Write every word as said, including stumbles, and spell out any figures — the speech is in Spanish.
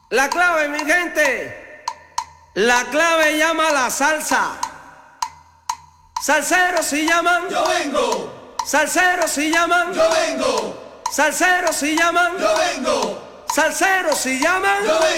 La clave, mi gente, la clave llama la salsa. Salseros si llaman, yo vengo. Salseros si llaman, yo vengo. Salseros si llaman, yo vengo. Salseros si llaman, yo vengo.